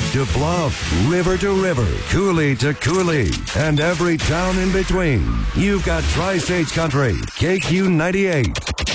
to bluff, river to river, coulee to coulee, and every town in between. You've got Tri-States Country, KQ 98.